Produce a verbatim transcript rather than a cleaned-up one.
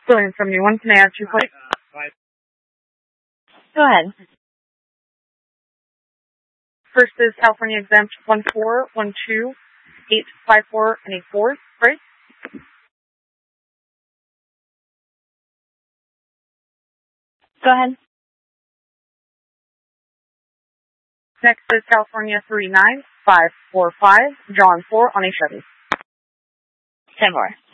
Billion seventy-one, can I add two plates? Go ahead. First is California exempt one four one two eight five four and eight four, right? Go ahead. Next is California three nine five four five, John four on a Chevy. ten four.